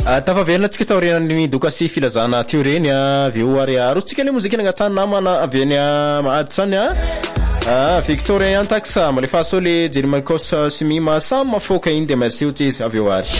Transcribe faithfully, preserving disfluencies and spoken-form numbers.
tafaverina tsika taorian'ny dokasy filazana teo reny avy eo ary arotsika le mozika nagnatany namana avy any mahaditsany ah Victoria Antaxa malefa so le Jerry Marcos Simima sama foka inde maseo tsisy avy eo ary